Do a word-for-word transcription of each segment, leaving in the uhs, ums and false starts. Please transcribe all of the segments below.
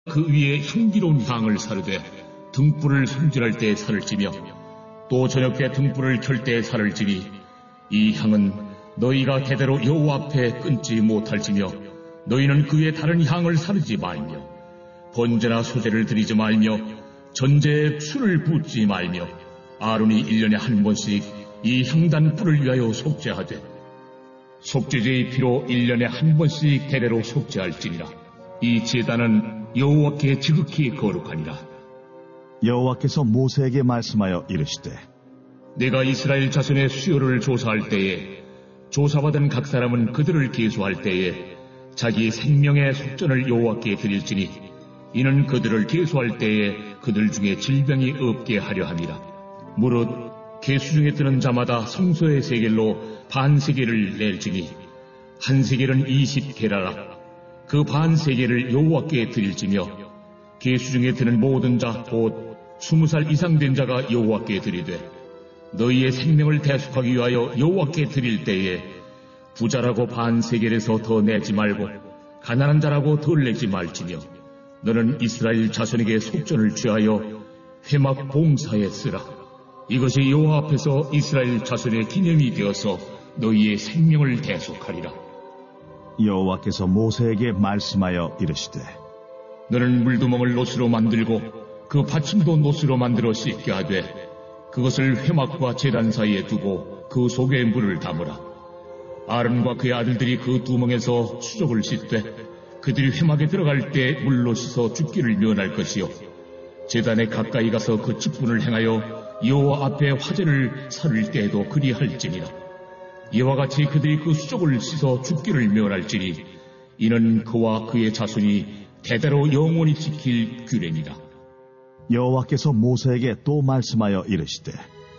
그 위에 향기로운 향을 사르되 등불을 손질할 때 살을 찌며 또 저녁 때 등불을 켤 때 살을 찌니 이 향은 너희가 대대로 여호와 앞에 끊지 못할지며 너희는 그 위에 다른 향을 사르지 말며 번제나 소제를 드리지 말며 전제에 술을 붓지 말며 아론이 일 년에 한 번씩 이 향단 뿔을 위하여 속죄하되 속죄제의 피로 일 년에 한 번씩 대대로 속죄할지니라. 이 제단은 여호와께 지극히 거룩하니라. 여호와께서 모세에게 말씀하여 이르시되 내가 이스라엘 자손의 수요를 조사할 때에 조사받은 각 사람은 그들을 계수할 때에 자기 생명의 속전을 여호와께 드릴지니 이는 그들을 계수할 때에 그들 중에 질병이 없게 하려 함이라. 무릇 계수 중에 드는 자마다 성소의 세겔로 반 세겔을 낼지니 한 세겔은 이십 게라라. 그 반 세겔을 여호와께 드릴지며 계수 중에 드는 모든 자 곧 스무 살 이상 된 자가 여호와께 드리되 너희의 생명을 대속하기 위하여 여호와께 드릴 때에 부자라고 반 세겔에서 더 내지 말고 가난한 자라고 덜 내지 말지며 너는 이스라엘 자손에게 속전을 취하여 회막 봉사에 쓰라. 이것이 여호와 앞에서 이스라엘 자손의 기념이 되어서 너희의 생명을 대속하리라. 여호와께서 모세에게 말씀하여 이르시되 너는 물두멍을 노스로 만들고 그 받침도 노스로 만들어 씻게 하되 그것을 회막과 제단 사이에 두고 그 속에 물을 담으라. 아론과 그의 아들들이 그 두멍에서 수족을 씻되 그들이 회막에 들어갈 때 물로 씻어 죽기를 면할 것이요 제단에 가까이 가서 그 직분을 행하여 여호와 앞에 화제를 살을 때에도 그리할지니라. 이와 같이 그들이 그 수족을 씻어 죽기를 면할지니 이는 그와 그의 자손이 대대로 영원히 지킬 규례니라. 여호와께서 모세에게 또 말씀하여 이르시되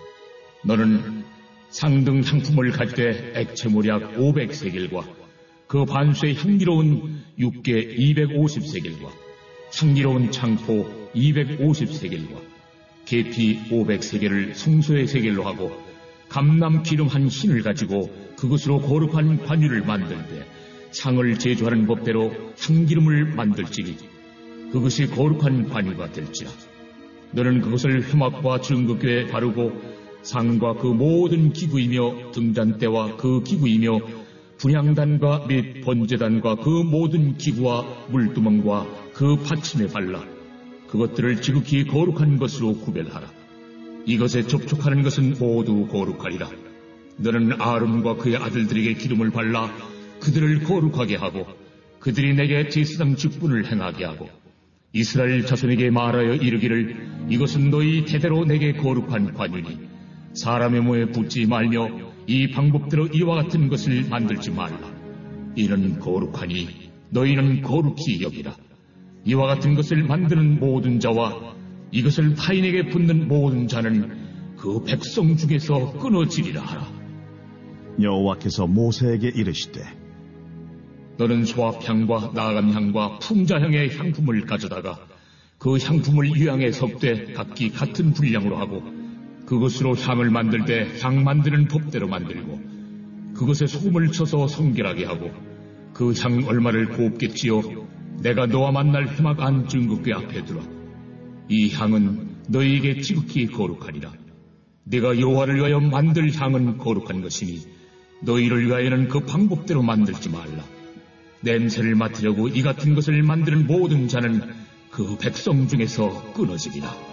너는 상등 향품을 가지되 액체모략 오백 세겔과 그 반수의 향기로운 육개 이백오십 세겔과 향기로운 창포 이백오십 세겔과 계피 오백 세겔을 성소의 세겔로 하고 감람 기름 한 흰을 가지고 그것으로 거룩한 관유를 만들되 향을 제조하는 법대로 향기름을 만들지니 그것이 거룩한 관유가 될지라. 너는 그것을 회막과 증거궤에 바르고 상과 그 모든 기구이며 등잔대와 그 기구이며 분향단과 및 번제단과 그 모든 기구와 물두멍과 그 받침에 발라 그것들을 지극히 거룩한 것으로 구별하라. 이것에 접촉하는 것은 모두 거룩하리라. 너는 아론과 그의 아들들에게 기름을 발라 그들을 거룩하게 하고 그들이 내게 제사장 직분을 행하게 하고 이스라엘 자손에게 말하여 이르기를 이것은 너희 대대로 내게 거룩한 관유니 사람의 몸에 붙지 말며 이 방법대로 이와 같은 것을 만들지 말라. 이는 거룩하니 너희는 거룩히 여기라. 이와 같은 것을 만드는 모든 자와 이것을 타인에게 붙는 모든 자는 그 백성 중에서 끊어지리라 하라. 여호와께서 모세에게 이르시되 너는 소합향과 나감향과 풍자향의 향품을 가져다가 그 향품을 유향에 섞되 각기 같은 분량으로 하고 그것으로 향을 만들 때 향 만드는 법대로 만들고 그것에 소금을 쳐서 성결하게 하고 그 향 얼마를 곱게 찌어 내가 너와 만날 회막 안 증거궤 앞에 두라. 이 향은 너희에게 지극히 거룩하리라. 네가 여호와를 위하여 만들 향은 거룩한 것이니 너희를 위하여는 그 방법대로 만들지 말라. 냄새를 맡으려고 이 같은 것을 만드는 모든 자는 그 백성 중에서 끊어지리라.